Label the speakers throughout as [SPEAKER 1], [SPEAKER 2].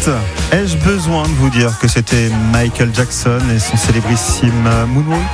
[SPEAKER 1] Tonight. Ai-je besoin de vous dire que c'était Michael Jackson et son célébrissime Moonwalk?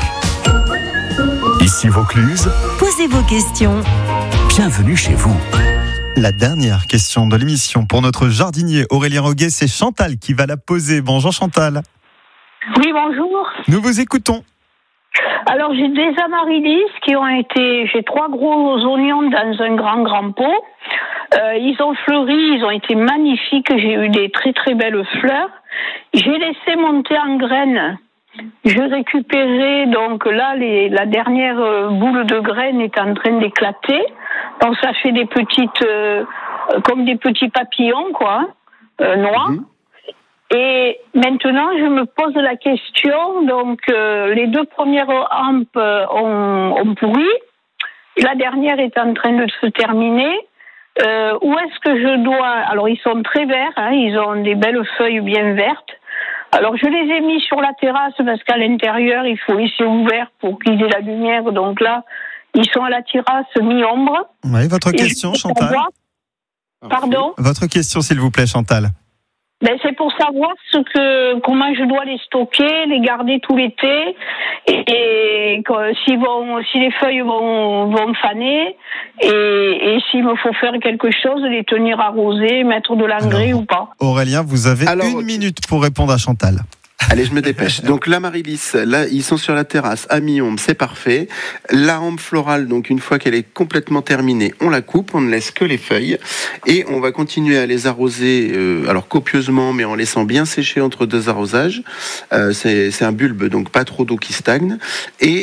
[SPEAKER 2] Ici Vaucluse,
[SPEAKER 3] Posez vos questions.
[SPEAKER 2] bienvenue chez vous.
[SPEAKER 1] La dernière question de l'émission pour notre jardinier Aurélien Roguet, c'est Chantal qui va la poser. Bonjour Chantal.
[SPEAKER 4] Oui, bonjour.
[SPEAKER 1] Nous vous écoutons.
[SPEAKER 4] Alors, j'ai des amaryllis j'ai 3 gros oignons dans un grand pot. Ils ont fleuri, ils ont été magnifiques. J'ai eu des très très belles fleurs. J'ai laissé monter en graines. Je récupérais, donc là, la dernière boule de graines est en train d'éclater. Donc ça fait des petites, comme des petits papillons, quoi, noirs. Et maintenant, je me pose la question, donc les 2 premières hampes ont pourri. La dernière est en train de se terminer. Où est-ce que je dois... Alors, ils sont très verts, ils ont des belles feuilles bien vertes. Alors, je les ai mis sur la terrasse parce qu'à l'intérieur, il faut laisser ouvert pour qu'ils aient la lumière. Donc là, ils sont à la terrasse mi-ombre.
[SPEAKER 1] Oui, votre question, Chantal.
[SPEAKER 4] Pardon ?
[SPEAKER 1] Votre question, s'il vous plaît, Chantal.
[SPEAKER 4] C'est pour savoir comment je dois les stocker, les garder tout l'été, et si les feuilles vont faner, et s'il me faut faire quelque chose, les tenir arrosés, mettre de l'engrais ou pas.
[SPEAKER 1] Aurélien, vous avez une minute pour répondre à Chantal.
[SPEAKER 5] Allez, je me dépêche. Donc l'amaryllis, là, ils sont sur la terrasse à mi-ombre, c'est parfait. La hampe florale, donc une fois qu'elle est complètement terminée, on la coupe, on ne laisse que les feuilles et on va continuer à les arroser, alors copieusement, mais en laissant bien sécher entre 2 arrosages. C'est un bulbe, donc pas trop d'eau qui stagne. Et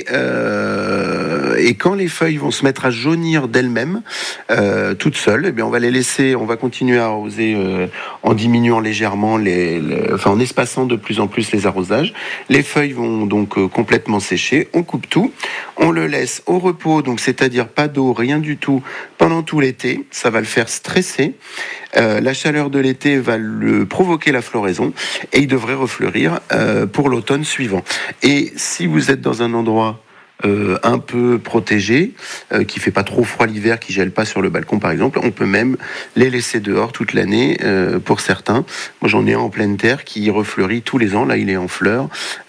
[SPEAKER 5] quand les feuilles vont se mettre à jaunir d'elles-mêmes, toutes seules, eh bien on va les laisser, on va continuer à arroser en diminuant légèrement en espaçant de plus en plus les arrosages. Les feuilles vont donc complètement sécher. On coupe tout. On le laisse au repos, donc c'est-à-dire pas d'eau, rien du tout, pendant tout l'été. Ça va le faire stresser. La chaleur de l'été va le provoquer la floraison et il devrait refleurir pour l'automne suivant. Et si vous êtes dans un endroit un peu protégé, qui fait pas trop froid l'hiver, qui gèle pas sur le balcon par exemple, on peut même les laisser dehors toute l'année pour certains. Moi j'en ai un en pleine terre qui refleurit tous les ans, là il est en fleurs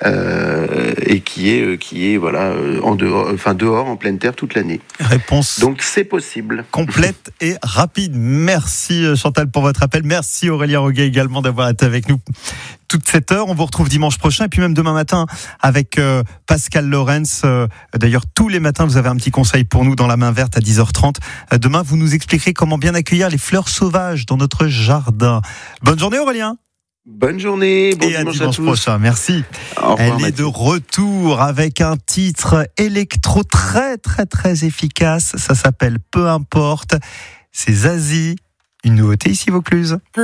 [SPEAKER 5] et qui est voilà dehors en pleine terre toute l'année.
[SPEAKER 1] Réponse
[SPEAKER 5] donc c'est possible.
[SPEAKER 1] Complète et rapide. Merci Chantal pour votre appel. Merci Aurélien Roguet également d'avoir été avec nous toute cette heure. On vous retrouve dimanche prochain et puis même demain matin avec Pascal Lorenz. D'ailleurs, tous les matins, vous avez un petit conseil pour nous dans la main verte à 10h30. Demain, vous nous expliquerez comment bien accueillir les fleurs sauvages dans notre jardin. Bonne journée Aurélien.
[SPEAKER 5] Bonne journée, bon
[SPEAKER 1] et à dimanche
[SPEAKER 5] à tous.
[SPEAKER 1] Prochain. Merci. Elle est de retour avec un titre électro très très très efficace. Ça s'appelle Peu importe. C'est Zazie, une nouveauté ici Vaucluse.